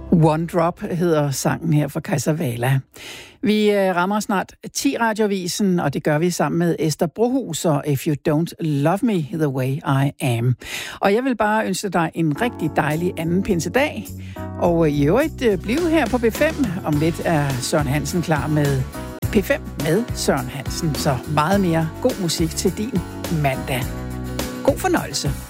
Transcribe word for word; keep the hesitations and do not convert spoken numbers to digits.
One Drop hedder sangen her fra Kajsa Vi rammer snart ti Radioavisen, og det gør vi sammen med Esther Brohus og If You Don't Love Me The Way I Am. Og jeg vil bare ønske dig en rigtig dejlig anden pinsedag. Og i øvrigt bliv her på B fem. Om lidt er Søren Hansen klar med P fem med Søren Hansen. Så meget mere god musik til din mandag. God fornøjelse.